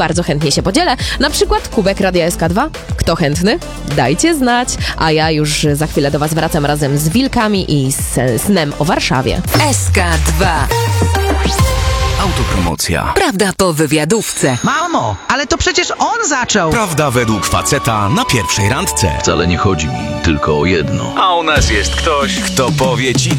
bardzo chętnie się podzielę. Na przykład kubek Radia SK2. Kto chętny? Dajcie znać. A ja już za chwilę do was wracam razem z Wilkami i z snem o Warszawie. SK2. Autopromocja. Prawda po wywiadówce. Mamo, ale to przecież on zaczął. Prawda według faceta na pierwszej randce. Wcale nie chodzi mi tylko o jedno. A u nas jest ktoś, kto powie ci